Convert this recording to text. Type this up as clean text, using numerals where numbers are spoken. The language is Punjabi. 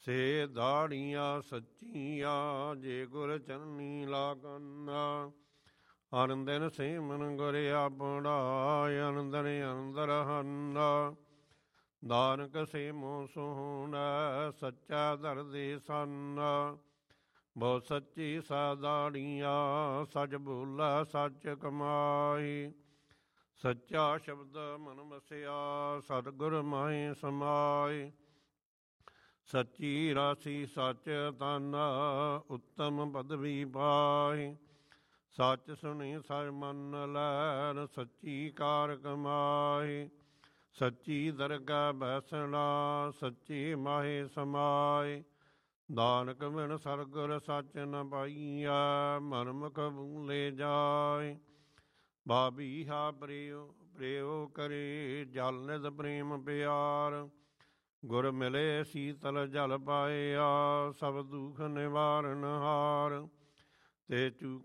ਸੇ ਦਾੜੀਆਂ ਸੱਚੀਆਂ ਜੇ ਗੁਰ ਚਰਨੀ ਲਾਗੰਨਾ। ਅਨੰਦਨ ਸਿਮਨ ਗੁਰ ਆਪਣਾ ਅਨੰਦਨ ਅੰਦਰ ਹੰਨਾ। ਨਾਨਕ ਸਿਮੋ ਸੁਣੈ ਸੱਚਾ ਦਰਦੇ ਸੰਨਾ। ਬਹੁਤ ਸੱਚੀ ਸਾਦਾੜੀਆਂ ਸੱਚ ਬੋਲਾ ਸੱਚ ਕਮਾਈ। ਸੱਚਾ ਸ਼ਬਦ ਮਨ ਵਸਿਆ ਸਤਿਗੁਰ ਮਾਹੀ ਸਮਾਈ। ਸੱਚੀ ਰਾਸੀ ਸੱਚ ਤਨ ਉੱਤਮ ਪਦਵੀ ਪਾਈ। ਸੱਚ ਸੁਣੀ ਸਚ ਮੰਨ ਲੈਨ ਸੱਚੀ ਕਾਰ ਕਮਾਈ। ਸੱਚੀ ਦਰਗਾਹ ਬੈਸਣਾ ਸੱਚੀ ਮਾਹੀ ਸਮਾਈ। ਨਾਨਕ ਬਿਨ ਸਤਿਗੁਰ ਸੱਚ ਨ ਪਾਈਐ ਮਨਮੁਖ ਭੂਲੇ ਜਾਏ। ਬਾਬੀਹਾ ਪ੍ਰੇਉ ਕਰੇ ਜਲ ਨਿਤ ਪ੍ਰੇਮ ਪਿਆਰ। ਗੁਰ ਮਿਲੇ ਸੀਤਲ ਜਲ ਪਾਇਆ ਸਭ ਦੁਖ ਨਿਵਾਰਨ ਹਾਰ। ਤੇ ਚੂਕ